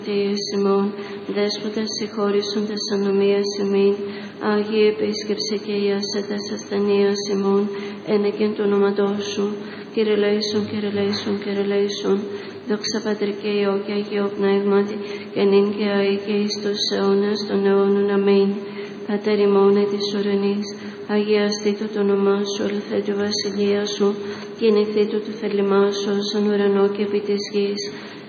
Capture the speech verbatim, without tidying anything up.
Θείας ημών, δέσποτας συγχώρησοντας ανομίας ημών, Άγιε επίσκεψε και ιάσε τας ασθενείας ημών, ένεκεν του όνοματός σου, Κύριε ελέησον, Κύριε ελέησον, Κύριε ελέησον, δόξα Πατρί και Υιό και Αγίο Πνεύματι, και νυν και αεί και εις τους αιώνας των αιώνων. Αμήν. Πατέρ ημών αι της ουρανής, αγιαστήτω το όνομά σου, ελθέτω βασιλεία σου, γεννηθήτω το θέλημά σου, σαν ουρανό και επί της γης.